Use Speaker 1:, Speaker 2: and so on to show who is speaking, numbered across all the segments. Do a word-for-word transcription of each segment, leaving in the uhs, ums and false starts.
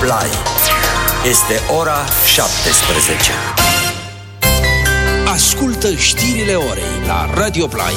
Speaker 1: Play. Este ora șaptesprezece.
Speaker 2: Ascultă știrile orei la Radio Play.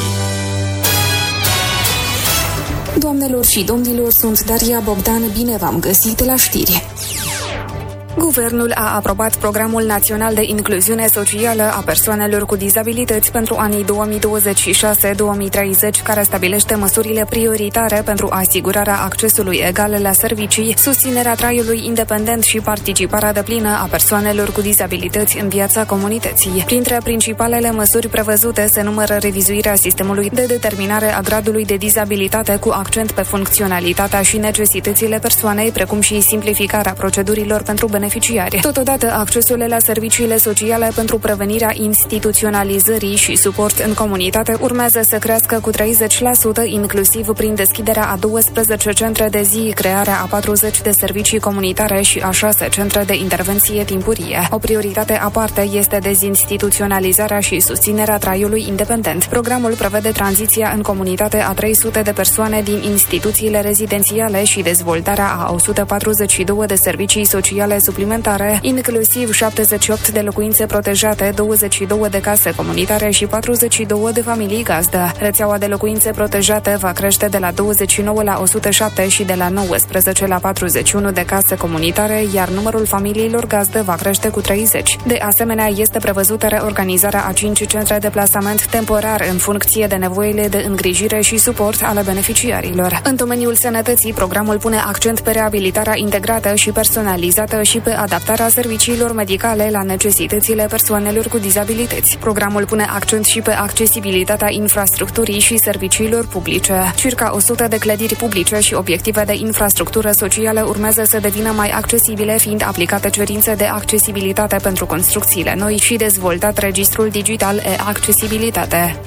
Speaker 3: Doamnelor și domnilor, sunt Daria Bogdan, bine v-am găsit la știri. Guvernul a aprobat Programul Național de Incluziune Socială a Persoanelor cu Dizabilități pentru anii două mii douăzeci și șase - două mii treizeci, care stabilește măsurile prioritare pentru asigurarea accesului egal la servicii, susținerea traiului independent și participarea deplină a persoanelor cu dizabilități în viața comunității. Printre principalele măsuri prevăzute se numără revizuirea sistemului de determinare a gradului de dizabilitate cu accent pe funcționalitatea și necesitățile persoanei, precum și simplificarea procedurilor pentru beneficiari. Totodată, accesul la serviciile sociale pentru prevenirea instituționalizării și suport în comunitate urmează să crească cu treizeci la sută, inclusiv prin deschiderea a douăsprezece centre de zi, crearea a patruzeci de servicii comunitare și a șase centre de intervenție timpurie. O prioritate aparte este dezinstituționalizarea și susținerea traiului independent. Programul prevede tranziția în comunitate a trei sute de persoane din instituțiile rezidențiale și dezvoltarea a o sută patruzeci și două de servicii sociale suplimentare, inclusiv șaptezeci și opt de locuințe protejate, douăzeci și două de case comunitare și patruzeci și două de familii gazdă. Rețeaua de locuințe protejate va crește de la douăzeci și nouă la o sută șapte și de la nouăsprezece la patruzeci și unu de case comunitare, iar numărul familiilor gazdă va crește cu treizeci. De asemenea, este prevăzută reorganizarea a cinci centre de plasament temporar în funcție de nevoile de îngrijire și suport ale beneficiarilor. În domeniul sănătății, programul pune accent pe reabilitarea integrată și personalizată și pe adaptarea serviciilor medicale la necesitățile persoanelor cu dizabilități. Programul pune accent și pe accesibilitatea infrastructurii și serviciilor publice. Circa o sută de clădiri publice și obiective de infrastructură socială urmează să devină mai accesibile, fiind aplicate cerințe de accesibilitate pentru construcțiile noi și dezvoltat registrul digital e-accesibilitate.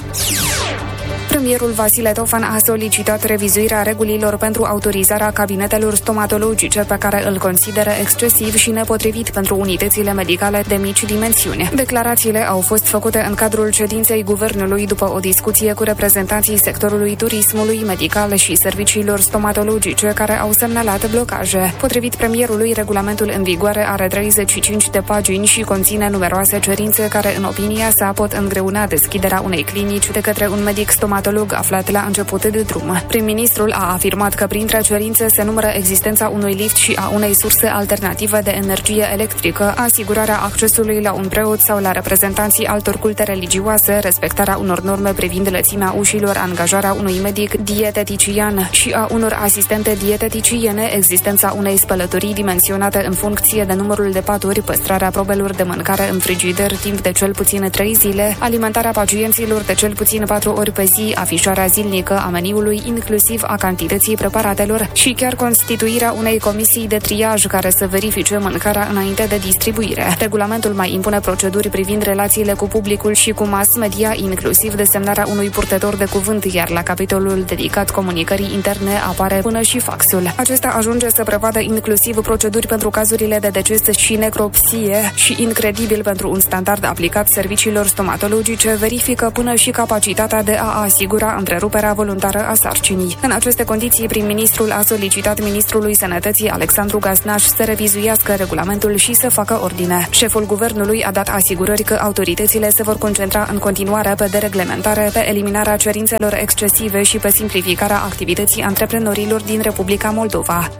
Speaker 3: Premierul Vasile Tofan a solicitat revizuirea regulilor pentru autorizarea cabinetelor stomatologice, pe care îl consideră excesiv și nepotrivit pentru unitățile medicale de mici dimensiuni. Declarațiile au fost făcute în cadrul ședinței Guvernului după o discuție cu reprezentanții sectorului turismului, medical și serviciilor stomatologice, care au semnalat blocaje. Potrivit premierului, regulamentul în vigoare are treizeci și cinci de pagini și conține numeroase cerințe care, în opinia sa, pot îngreuna deschiderea unei clinici de către un medic stomatolog aflat la început de drum. Prim-ministrul a afirmat că printre cerințe se numără existența unui lift și a unei surse alternative de energie electrică, asigurarea accesului la un preot sau la reprezentanții altor culte religioase, respectarea unor norme privind lățimea ușilor, angajarea unui medic dietetician și a unor asistente dieteticiene, existența unei spălătorii dimensionate în funcție de numărul de paturi, păstrarea probelor de mâncare în frigider timp de cel puțin trei zile, alimentarea pacienților de cel puțin patru ori pe zi, afișarea zilnică a meniului, inclusiv a cantității preparatelor, și chiar constituirea unei comisii de triaj care să verifice mâncarea înainte de distribuire. Regulamentul mai impune proceduri privind relațiile cu publicul și cu mass media, inclusiv desemnarea unui purtător de cuvânt, iar la capitolul dedicat comunicării interne apare până și faxul. Acesta ajunge să prevadă inclusiv proceduri pentru cazurile de deces și necropsie și, incredibil pentru un standard aplicat serviciilor stomatologice, verifică până și capacitatea de a asigura întreruperea voluntară a sarcinii. În aceste condiții, prim-ministrul a solicitat ministrului Sănătății Alexandru Gaznaș să revizuiască regulamentul și să facă ordine. Șeful guvernului a dat asigurări că autoritățile se vor concentra în continuare pe dereglementare, pe eliminarea cerințelor excesive și pe simplificarea activității antreprenorilor din Republica Moldova.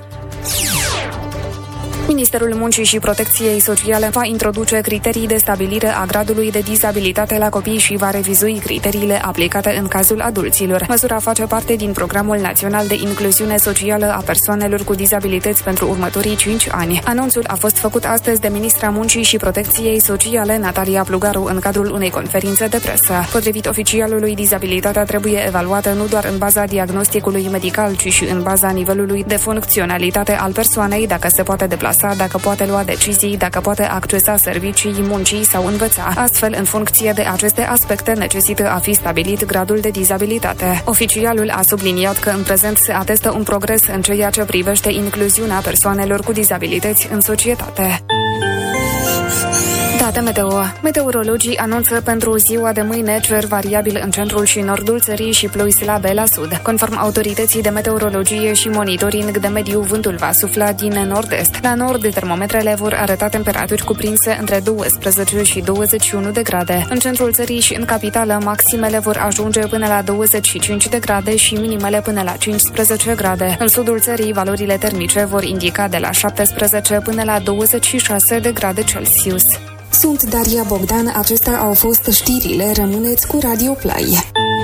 Speaker 3: Ministerul Muncii și Protecției Sociale va introduce criterii de stabilire a gradului de dizabilitate la copii și va revizui criteriile aplicate în cazul adulților. Măsura face parte din Programul Național de Incluziune Socială a Persoanelor cu Dizabilități pentru următorii cinci ani. Anunțul a fost făcut astăzi de ministra Muncii și Protecției Sociale, Natalia Plugaru, în cadrul unei conferințe de presă. Potrivit oficialului, dizabilitatea trebuie evaluată nu doar în baza diagnosticului medical, ci și în baza nivelului de funcționalitate al persoanei, dacă se poate deplasa, dacă poate lua decizii, dacă poate accesa servicii, muncii sau învăța. Astfel, în funcție de aceste aspecte, necesită a fi stabilit gradul de dizabilitate. Oficialul a subliniat că în prezent se atestă un progres în ceea ce privește incluziunea persoanelor cu dizabilități în societate. Dată meteo. Meteorologii anunță pentru ziua de mâine cer variabil în centrul și nordul țării și ploi slabe la sud. Conform autorității de meteorologie și monitoring de mediu, vântul va sufla din nord-est. La nord, termometrele vor arăta temperaturi cuprinse între douăsprezece și douăzeci și unu de grade. În centrul țării și în capitală, maximele vor ajunge până la douăzeci și cinci de grade și minimele până la cincisprezece grade. În sudul țării, valorile termice vor indica de la șaptesprezece până la douăzeci și șase de grade Celsius.
Speaker 4: Sunt Daria Bogdan, acestea au fost știrile, rămâneți cu Radio Play.